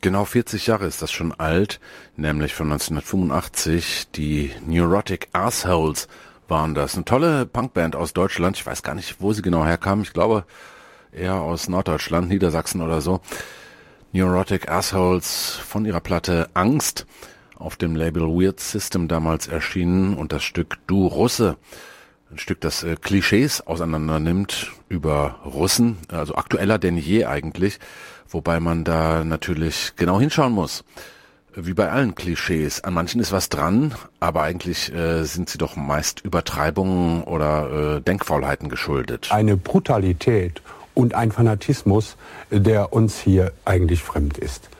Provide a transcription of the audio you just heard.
Genau 40 Jahre ist das schon alt, nämlich von 1985. Die Neurotic Assholes waren das. Eine tolle Punkband aus Deutschland. Ich weiß gar nicht, wo sie genau herkamen. Ich glaube eher aus Norddeutschland, Niedersachsen oder so. Neurotic Assholes von ihrer Platte Angst auf dem Label Weird System damals erschienen und das Stück Du Russe. Ein Stück, das Klischees auseinander nimmt über Russen, also aktueller denn je eigentlich, wobei man da natürlich genau hinschauen muss. Wie bei allen Klischees. An manchen ist was dran, aber eigentlich sind sie doch meist Übertreibungen oder Denkfaulheiten geschuldet. Eine Brutalität und ein Fanatismus, der uns hier eigentlich fremd ist.